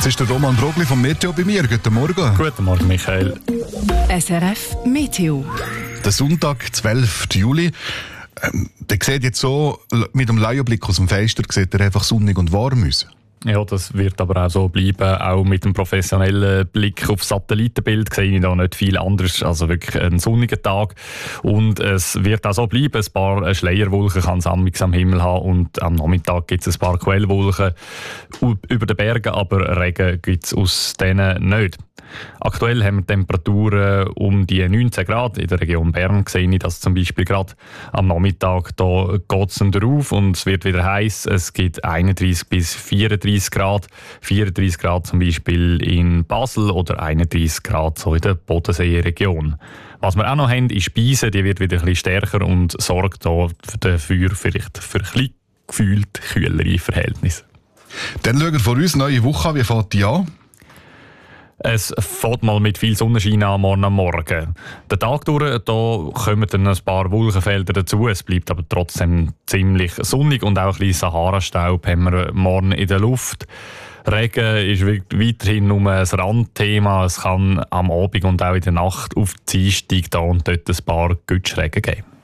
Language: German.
Jetzt ist der Roman Drogli vom Meteo bei mir. Guten Morgen. Guten Morgen, Michael. SRF Meteo. Der Sonntag, 12. Juli. Der sieht jetzt so, mit dem Laienblick aus dem Fenster, sieht er einfach sonnig und warm aus. Ja, das wird aber auch so bleiben. Auch mit dem professionellen Blick auf Satellitenbild sehe ich da nicht viel anderes. Also wirklich ein sonniger Tag. Und es wird auch so bleiben. Ein paar Schleierwolken kann es am Himmel haben. Und am Nachmittag gibt es ein paar Quellwolken über den Bergen, aber Regen gibt es aus denen nicht. Aktuell haben wir Temperaturen um die 19 Grad. In der Region Bern sehe ich das zum Beispiel gerade am Nachmittag. Da geht es drauf und es wird wieder heiß. Es gibt 31 bis 34 Grad. 34 Grad zum Beispiel in Basel oder 31 Grad so in der Bodenseeregion. Was wir auch noch haben, ist Speise. Die wird wieder ein bisschen stärker und sorgt dafür vielleicht für ein bisschen gefühlt kühlere Verhältnisse. Dann schauen wir vor uns neue Woche an. Wie fängt die an? Es fängt mal mit viel Sonnenschein an am Morgen. Den Tag durch da kommen dann ein paar Wolkenfelder dazu. Es bleibt aber trotzdem ziemlich sonnig und auch ein bisschen Sahara-Staub haben wir morgen in der Luft. Regen ist weiterhin nur ein Randthema. Es kann am Abend und auch in der Nacht auf die Dienstag da und dort ein paar Gütschregen geben.